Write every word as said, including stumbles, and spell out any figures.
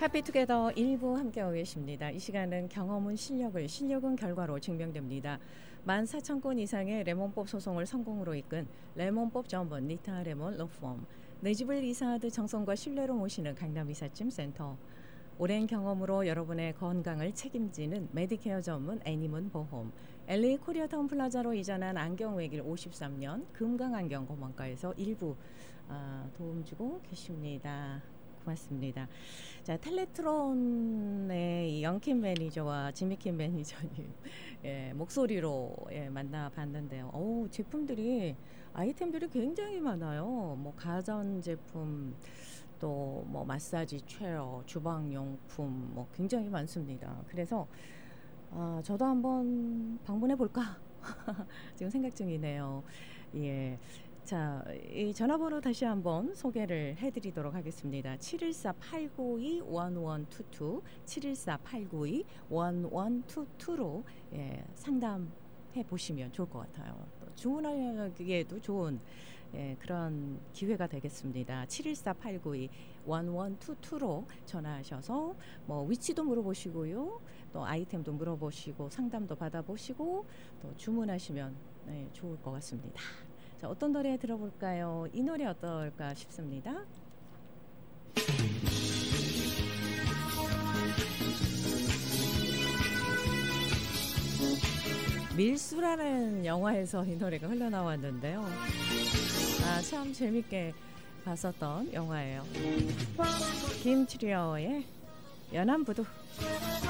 해피투게더 일부 함께하고 계십니다. 이 시간은 경험은 실력을, 실력은 결과로 증명됩니다. 만 사천 건 이상의 레몬법 소송을 성공으로 이끈 레몬법 전문 리타 레몬 로펌, 내 집을 이사하듯 정성과 신뢰로 모시는 강남 이삿짐 센터, 오랜 경험으로 여러분의 건강을 책임지는 메디케어 전문 애니문 보험, 엘에이 코리아타운 플라자로 이전한 안경외길 오십삼 년 금강안경 고문과에서 일부 아, 도움 주고 계십니다. 고맙습니다. 자, 텔레트론의 이 영킴 매니저와 지미킴 매니저님 예, 목소리로 예, 만나봤는데요. 오, 제품들이 아이템들이 굉장히 많아요. 뭐 가전제품, 또 뭐 마사지 체어, 주방용품 뭐 굉장히 많습니다. 그래서 아, 저도 한번 방문해 볼까 지금 생각 중이네요. 예. 자, 이 전화번호 다시 한번 소개를 해드리도록 하겠습니다. 칠일사 팔구이 일일이이, 칠일사 팔구이 일일이이로 예, 상담해 보시면 좋을 것 같아요. 또 주문하기에도 좋은 예, 그런 기회가 되겠습니다. 칠일사 팔구이 일일이이로 전화하셔서 뭐 위치도 물어보시고요, 또 아이템도 물어보시고 상담도 받아보시고 또 주문하시면 네, 좋을 것 같습니다. 자, 어떤 노래 들어볼까요? 이 노래 어떨까 싶습니다. 밀수라는 영화에서 이 노래가 흘러나왔는데요. 아, 참 재밌게 봤었던 영화예요. 김치리어의 연안부두.